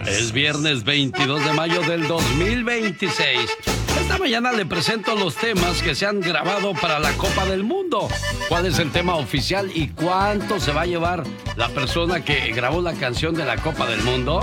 Es viernes 22 de mayo del 2026. Esta mañana le presento los temas que se han grabado para la Copa del Mundo. ¿Cuál es el tema oficial y cuánto se va a llevar la persona que grabó la canción de la Copa del Mundo?